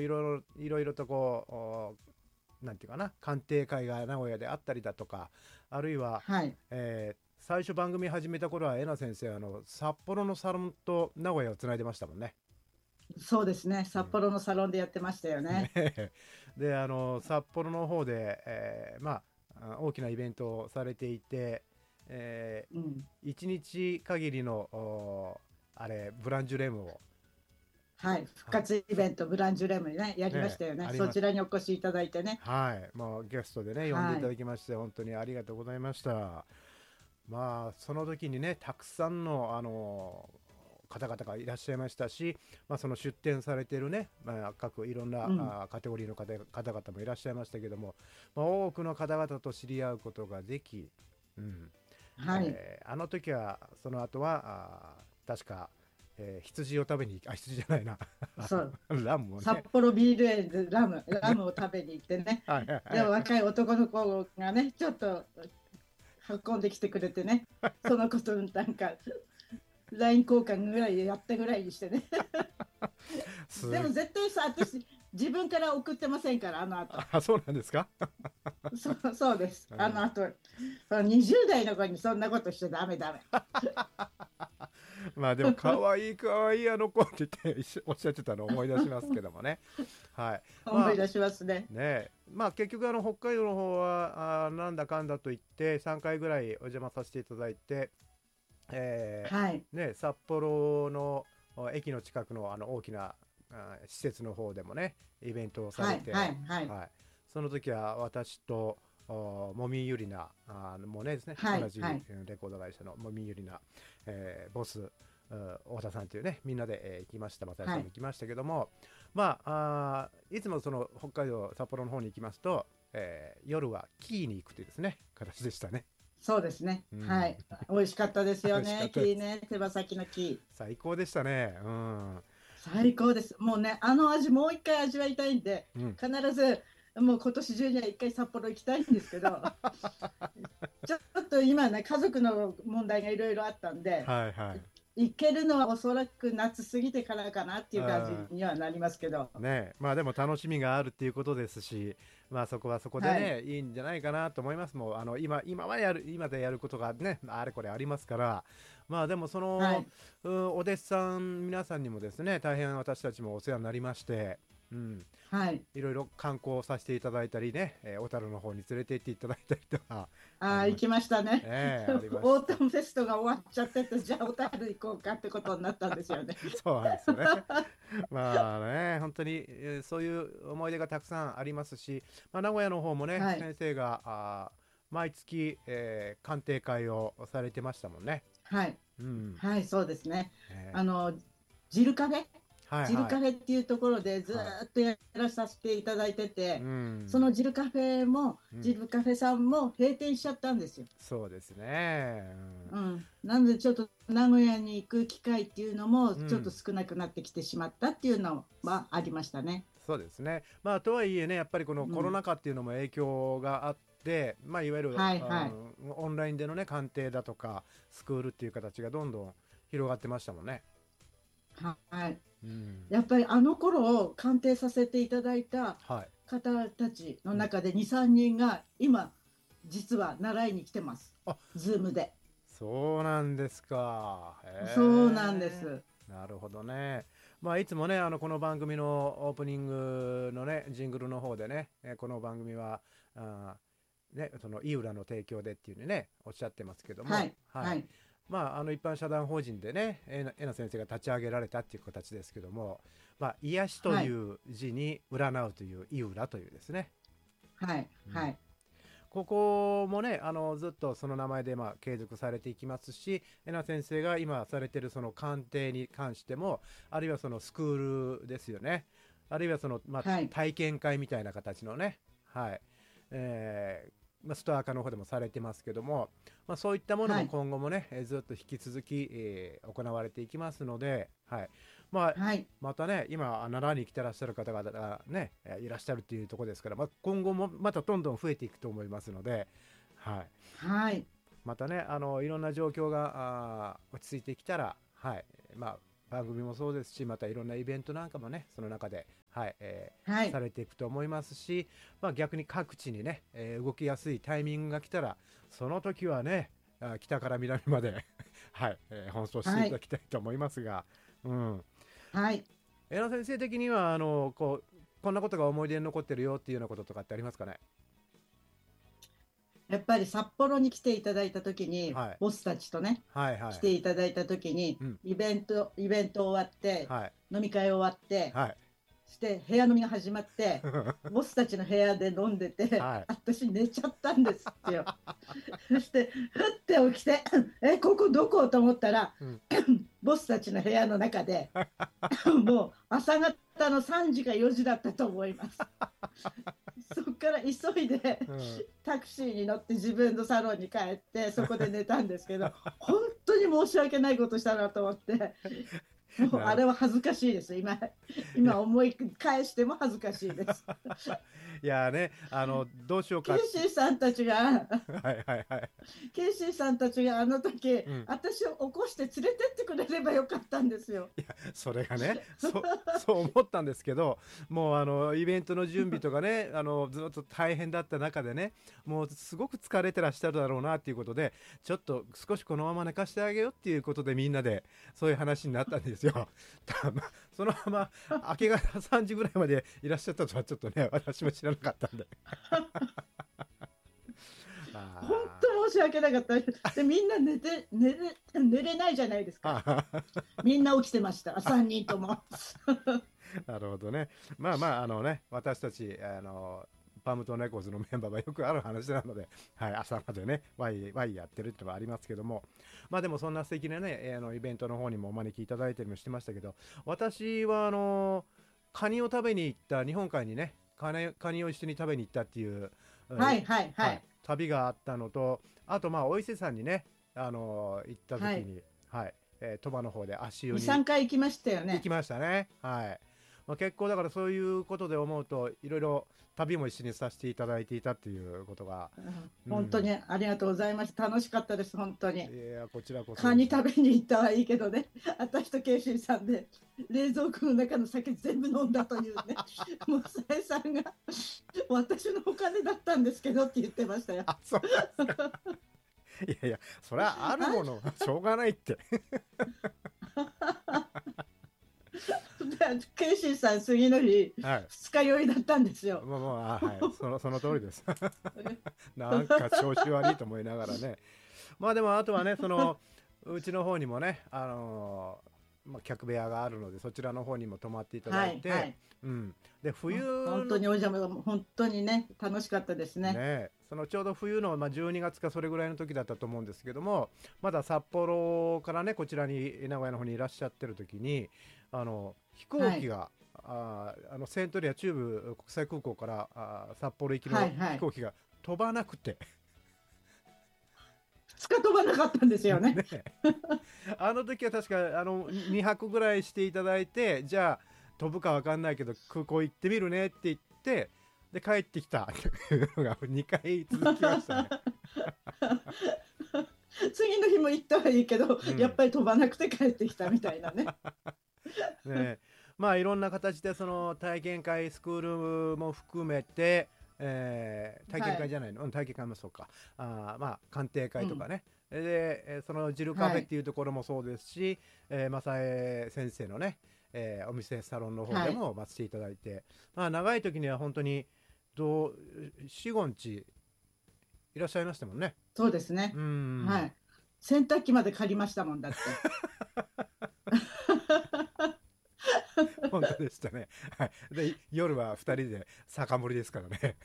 いろいろとこうなんていうかな、鑑定会が名古屋であったりだとか、あるいは、 はい。 最初番組始めた頃はえな先生札幌のサロンと名古屋をつないでましたもんね。 そうですね。 うん、 札幌のサロンでやってましたよねね。 え。で札幌の方で、大きなイベントをされていて、 うん。 1日限りのあれブランジュレムを、 はい。復はい、 活イベント、ブランジュレムね、やりましねたよね。 あります。 そちらにお越しいただいてね。 はい、もうゲストでね呼んでいはい。 ただきまして本当にありがとうございました。まあその時にねたくさんの方々がいらっしゃいましたし、その出展されているね、各いろんなうん。 カテゴリーの方々もいらっしゃいましたけども、多くの方々と知り合うことができ、うん、 はい。 あの時はその後は確か、羊を食べに羊じゃないなそう。 ラムを札ね。 幌ビール園でラムを食べに行ってね。 はいはいで、 はい。 若い男の子がね、ちょっと運んできてくれてね。そのことなんか、LINE 交換ぐらいでやったぐらいにしてね。ですも絶対さ、私、自分から送ってませんから、あの後。 そうなんですか。 そうです。 うん、 あの後、その20代の子にそんなことしちゃダメダメ。 まあでも可愛いあの子って言っておっしゃってたのを思い出しますけどもね。はい。まあ思い出しますね。 ね、結局北海道の方はなんだかんだと言って3回ぐらいお邪魔させていただいて、 はい。 札幌の駅の近くの大きな施設の方でもねイベントをさはい。 れて、 はい。はい。 はい、その時は私ともみゆりなもねですね、 はい。 同じはい。 レコード会社のもみゆりな、ボス太田さんというねみんなで、行きました。又吉はい。 さんも行きましたけども、いつもその北海道札幌の方に行きますと、夜はキーに行くというですね形でしたね。 そうですね。 うん。 はい。美味しかったです美味しかっよね。 たです。 木ね。手羽先の木。 最高でしたね。うん。 最高です。もうね、あの味もう一回味わいたいんで、 うん。 必ずもう今年中には一回札幌行きたいんですけど、ちょっと今ね、家族の問題がいろいろあったんで、 はいはい。 行けるのはおそらく夏過ぎてからかなっていう感じあにはなりますけど、 ね、でも楽しみがあるっていうことですし、そこはそこではい。 ねいいんじゃないかなと思います。もう今でやることがねあれこれありますから、でもその、 はい。 お弟子さん皆さんにもですね大変私たちもお世話になりまして、うん、 はい。 いろいろ観光させていただいたりね、小樽の方に連れて行っていただいたりとかあああ、 りまし行きましたね。 ありまオした。 ータムフェストが終わっちゃってて、じゃあ小樽行こうかってことになったんですよね。 そうなんですよね。本当に、そういう思い出がたくさんありますし、名古屋の方もね、 はい。 先生が毎月、鑑定会をされてましたもんね。 はい。 うん。 はい、そうですね。 えあの、ジルカフェはいはい。 ジルカフェっていうところでずはい。 ーっとやらさせていただいてうて、そん。 のジルカフェも、 うん。 ジルカフェさんも閉店しちゃったんですよ。 そうですね。 うん。なのでちょっと名古屋に行く機会っていうのもうん。 ちょっと少なくなってきてしまったっていうのはありましたね。 そうですね。とはいえね、やっぱりこのコロうん。 ナ禍っていうのも影響があって、いわゆるはいはい。 オンラインでのね、鑑定だとか、スクールっていう形がどんどん広がってましたもんね。 はい。 うん。 やっぱりあの頃を鑑定させていただいたはい。 方たちのうん。 中で2、3人が今、実は習いに来てます。 あ、 ズームで。 そうなんですか。 そうなんでへえ。 す。 なるほどね。いつもね、この番組のオープニングのね、ジングルの方でね、この番組は、あね、その井浦の提供でっていうふうにね、おっしゃってますけども、 はい、 はい。 はい、 一般社団法人でね、えな先生が立ち上げられたっていう形ですけども、癒しとはい、 いう字に占うという井浦というですね、 はい、 うん、 はい、 ここもねずっとその名前で継続されていきますし、えな先生が今されてるその鑑定に関しても、あるいはそのスクールですよね、あるいはその、 はい、 体験会みたいな形のね、はい、ストア化の方でもされてますけども、そういったものもはい、 今後もね、ずっと引き続き、行われていきますので、はい、まあ、 はい、 またね、今、奈良に来てらっしゃる方々がね、いらっしゃるっていうところですから、今後もまたどんどん増えていくと思いますので、はい、 はい、 またね、いろんな状況が落ち着いてきたら、はい、番組もそうですし、またいろんなイベントなんかもね、その中ではい、 はいされていくと思いますし、まあ、逆に各地にね、動きやすいタイミングが来たらその時はね、北から南まではい、奔走していただきたいと思いますが、うん、 はい。 江野先生的にはこんなことが思い出に残ってるよっていうようなこととかってありますかね？ やっぱり札幌に来ていただいた時に、 はいボスたちとね、 はいはい来ていただいた時に、 うんイベント終わって、 はい飲み会終わって、 はいして部屋飲みが始まって、ボスたちの部屋で飲んでて、 はい私寝ちゃったんですよ。そしてふって起きてここどこと思ったら、 うんボスたちの部屋の中でもう朝方の3時か4時だったと思います。そこから急いでうんタクシーに乗って自分のサロンに帰ってそこで寝たんですけど、本当に申し訳ないことしたなと思って、もうあれは恥ずかしいです。今思い返しても恥ずかしいです。 いやね、どうしようケかイシーさんたちがはいはいはい、 ケイシーさんたちがあの時、 ん私を起こして連れてってくれればよかったんですよ。 それがねそう思ったんですけど、もうイベントの準備とかねずっと大変だった中でね、もうすごく疲れてらっしゃるだろうなっていうことで、ちょっと少しこのまま寝かしてあげようっていうことでみんなでそういう話になったんですよ。そのまま明け方3時ぐらいまでいらっしゃったとはちょっとね、私も知らなかったんで本当申し訳なかったで、みんな寝れないじゃないですか。みんな起きてました3人とも。 なるほどね。まあまあね、私たちパムとネコズのメンバーはよくある話なので、はい、朝までねワイやってるってのはありますけども、まあでもそんな素敵なねイベントの方にもお招きいただいたりもしてましたけど、私はカニを食べに行った、日本海にねカニを一緒に食べに行ったっていう、 はいはいははいい、旅があったのと、あとまあお伊勢さんにね行った時に、はい鳥羽の方で足湯に 23回行きましたよね。 行きましたね。はい。まあ、結構だからそういうことで思うと、いろいろ旅も一緒にさせていただいていたっていうことが、 本当にありがとうございました。楽しかったです、本当に。 いやこちらこそカニ食べに行ったはいいけどね、私とケイシーさんで冷蔵庫の中の酒全部飲んだというね、もうさえさんが私のお金だったんですけどって言ってましたよ。 あ、そうなんですか。いやいや、それはあるものはしょうがないってケイシーさん、次の日、 はい、 二日酔いだったんですよ。 はい、その通りですなんか調子悪いと思いながらね。まあでもあとはね、うちの方にもね、まあ、客部屋があるのでそちらの方にも泊まっていただいて、 はいはい、 うん、で冬の本当にお邪魔、本当にね楽しかったですね。 ね、ちょうど冬の、まあ、12月かそれぐらいの時だったと思うんですけども、まだ札幌からねこちらに名古屋の方にいらっしゃってる時に飛行機が、セントリア中部国際空港から札幌行きの飛行機が飛ばなくて、 2日飛ばなかったんですよね。 ね、あの時は確か2泊ぐらいしていただいて、じゃあ飛ぶか分かんないけど空港行ってみるねって言ってで帰ってきたというのが2回続きましたね次の日も行ったはいいけど、やっぱり飛ばなくて帰ってきたみたいなね。 ね、まあいろんな形でその体験会スクールも含めて、体験会じゃないの、体験会もそうか、まあ鑑定会とかね、でそのジルカフェっていうところもそうですし、正江先生のね、お店サロンの方でも待っていただいて、まあ長い時には本当に45日いらっしゃいましたもんね。 そうですね。はい。洗濯機まで借りましたもんだって。 本当でしたね。はい。で夜は2人で酒盛りですからね。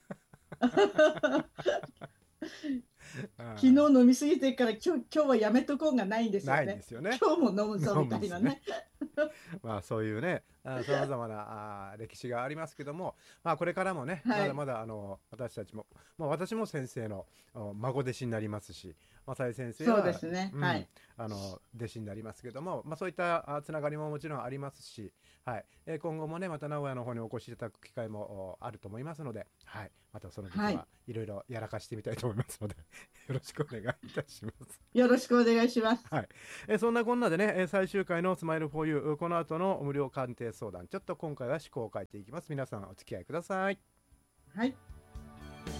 昨日飲みすぎてから今日はやめとこうがないんですよね。 ないんですよね。 今日も飲むぞみたいなね。 まあそういうね、さまざまな歴史がありますけども、まあこれからもね、まだまだ私たちも、まあ私も先生の孫弟子になりますし、正江先生はそうですね、はい、 弟子になりますけども、まあそういったつながりももちろんありますし、はい、今後もねまた名古屋の方にお越しいただく機会もあると思いますので、はい、またその時はいろいろやらかしてみたいと思いますので、 よろしくお願いいたします。 よろしくお願いします。 はい。そんなこんなでね、最終回のスマイルフォーユー、この後の無料鑑定相談、ちょっと今回は趣向を変えていきます。皆さんお付き合いください。 はい。